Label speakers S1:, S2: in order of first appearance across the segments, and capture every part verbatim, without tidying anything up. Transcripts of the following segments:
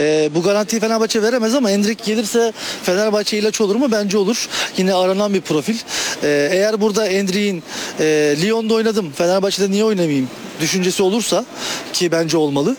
S1: E, bu garantiyi Fenerbahçe veremez ama Endrick gelirse Fenerbahçe ilaç olur mu? Bence olur. Yine aranan bir profil. E, eğer burada Endrick'in e, Lyon'da oynadım, Fenerbahçe'de niye oynamayayım düşüncesi olursa, ki bence olmalı,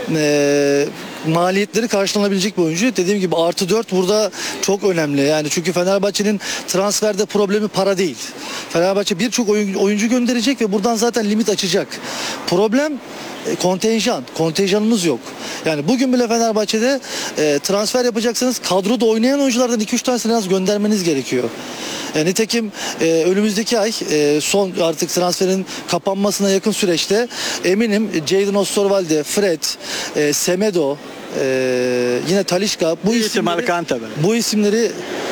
S1: e, maliyetleri karşılanabilecek bir oyuncu. Dediğim gibi artı dört burada çok önemli. Yani çünkü Fenerbahçe'nin transferde problemi para değil. Fenerbahçe birçok oyuncu gönderecek ve buradan zaten limit açacak. Problem kontenjan. Kontenjanımız yok. Yani bugün bile Fenerbahçe'de e, transfer yapacaksanız kadroda oynayan oyunculardan iki üç tanesini az göndermeniz gerekiyor. E, nitekim e, önümüzdeki ay e, son artık transferin kapanmasına yakın süreçte eminim Jadon Osterwalde, Fred, e, Semedo, e, yine Talisca, bu isimleri, bu isimleri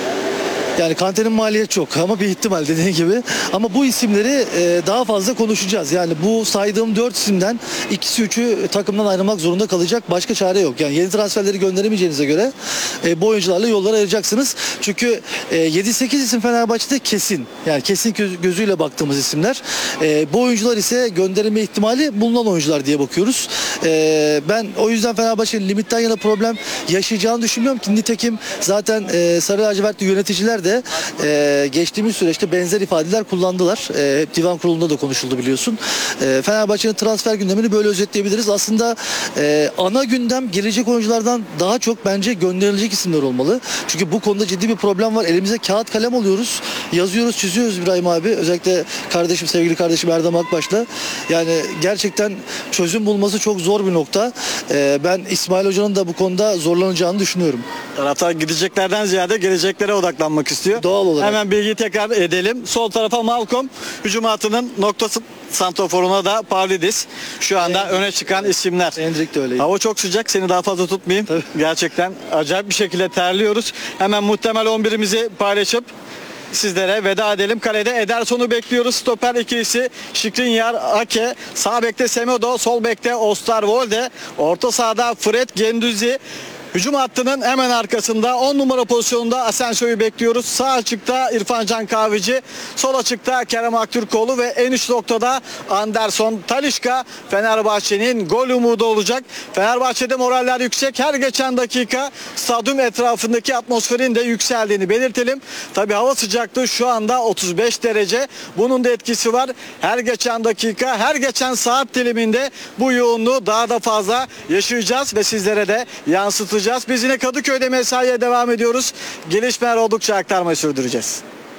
S1: yani Kante'nin maliyeti çok ama bir ihtimal dediğin gibi. Ama bu isimleri e, daha fazla konuşacağız. Yani bu saydığım dört isimden ikisi üçü takımdan ayrılmak zorunda kalacak. Başka çare yok. Yani yeni transferleri gönderemeyeceğinize göre e, bu oyuncularla yollara ayıracaksınız. Çünkü e, yedi sekiz isim Fenerbahçe'de kesin. Yani kesin göz, gözüyle baktığımız isimler. E, bu oyuncular ise gönderilme ihtimali bulunan oyuncular diye bakıyoruz. E, ben o yüzden Fenerbahçe'nin limitten yana problem yaşayacağını düşünmüyorum ki nitekim zaten e, Sarı Lacivertli yöneticiler de e, geçtiğimiz süreçte benzer ifadeler kullandılar. E, hep divan kurulunda da konuşuldu biliyorsun. E, Fenerbahçe'nin transfer gündemini böyle özetleyebiliriz. Aslında e, ana gündem gelecek oyunculardan daha çok bence gönderilecek isimler olmalı. Çünkü bu konuda ciddi bir problem var. Elimize kağıt kalem alıyoruz. Yazıyoruz, çiziyoruz İbrahim abi. Özellikle kardeşim, sevgili kardeşim Erdem Akbaş'la. Yani gerçekten çözüm bulması çok zor bir nokta. E, ben İsmail Hoca'nın da bu konuda zorlanacağını düşünüyorum.
S2: Taraftar gideceklerden ziyade geleceklere odaklanmak istiyor.
S1: Doğal olarak.
S2: Hemen bilgiyi tekrar edelim. Sol tarafa Malcolm, hücum hattının noktası santraforuna da Pavlidis. Şu anda Endrick, öne çıkan isimler.
S1: Endrick de öyle.
S2: Hava çok sıcak. Seni daha fazla tutmayayım. Tabii. Gerçekten acayip bir şekilde terliyoruz. Hemen muhtemel on birimizi paylaşıp sizlere veda edelim. Kalede Ederson'u bekliyoruz. Stoper ikilisi Skriniar, Ake. Sağ bekte Semedo, sol bekte Osterwolde. Orta sahada Fred, Guendouzi. Hücum hattının hemen arkasında on numara pozisyonunda Asensio'yu bekliyoruz. Sağ açıkta İrfan Can Kahveci, sol açıkta Kerem Aktürkoğlu ve en üst noktada Anderson Talisca Fenerbahçe'nin gol umudu olacak. Fenerbahçe'de moraller yüksek. Her geçen dakika stadyum etrafındaki atmosferin de yükseldiğini belirtelim. Tabii hava sıcaklığı şu anda otuz beş derece. Bunun da etkisi var. Her geçen dakika, her geçen saat diliminde bu yoğunluğu daha da fazla yaşayacağız ve sizlere de yansıtacağız. Biz yine Kadıköy'de mesaiye devam ediyoruz. Gelişmeler oldukça aktarmayı sürdüreceğiz.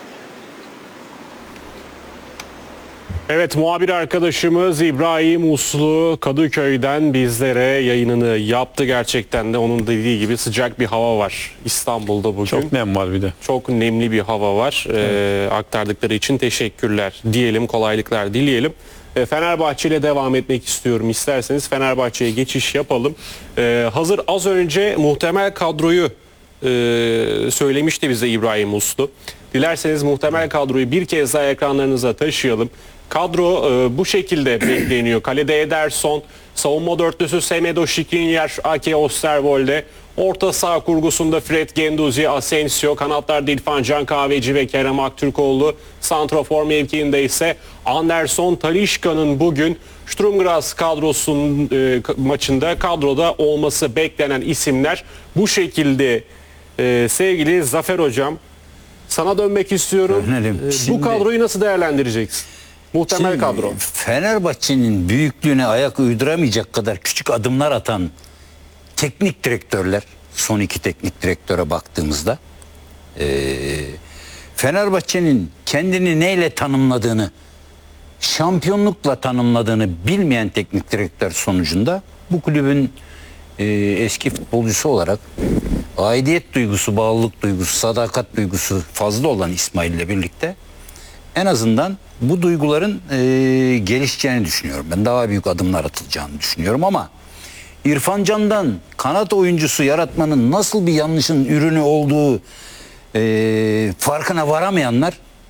S3: Evet, muhabir arkadaşımız İbrahim Uslu Kadıköy'den bizlere yayınını yaptı. Gerçekten de onun dediği gibi sıcak bir hava var İstanbul'da bugün.
S4: Çok nem var bir de.
S3: Çok nemli bir hava var. Evet. Ee, aktardıkları için teşekkürler diyelim, kolaylıklar dileyelim. Fenerbahçe ile devam etmek istiyorum. İsterseniz Fenerbahçe'ye geçiş yapalım. Ee, hazır az önce muhtemel kadroyu e, söylemişti bize İbrahim Uslu. Dilerseniz muhtemel kadroyu bir kez daha ekranlarınıza taşıyalım. Kadro e, bu şekilde bekleniyor. Kalede Ederson, savunma dörtlüsü Semedo, Skriniar, Ake, Osterwolde. Orta saha kurgusunda Fred, Guendouzi, Asensio, kanatlarda İrfan Can Kahveci ve Kerem Aktürkoğlu. Santrafor mevkiinde ise Anderson Talisca'nın bugün Sturm Graz kadrosunun e, maçında kadroda olması beklenen isimler bu şekilde. E, sevgili Zafer Hocam, sana dönmek istiyorum. E,
S5: Şimdi,
S3: bu kadroyu nasıl değerlendireceksin? Muhtemel
S5: şimdi,
S3: kadro.
S5: Fenerbahçe'nin büyüklüğüne ayak uyduramayacak kadar küçük adımlar atan teknik direktörler, son iki teknik direktöre baktığımızda e, Fenerbahçe'nin kendini neyle tanımladığını, şampiyonlukla tanımladığını bilmeyen teknik direktör sonucunda bu kulübün e, eski futbolcusu olarak aidiyet duygusu, bağlılık duygusu, sadakat duygusu fazla olan İsmail ile birlikte en azından bu duyguların e, gelişeceğini düşünüyorum. Ben daha büyük adımlar atılacağını düşünüyorum ama İrfan Can'dan kanat oyuncusu yaratmanın nasıl bir yanlışın ürünü olduğu e, farkına varamayanlar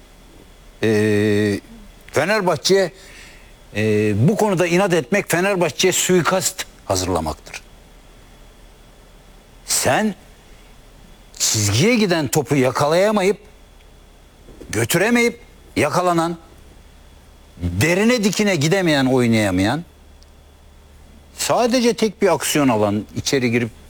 S5: e, Fenerbahçe'ye e, bu konuda inat etmek Fenerbahçe'ye suikast hazırlamaktır. Sen çizgiye giden topu yakalayamayıp götüremeyip yakalanan, derine dikine gidemeyen, oynayamayan, sadece tek bir aksiyon alan, içeri girip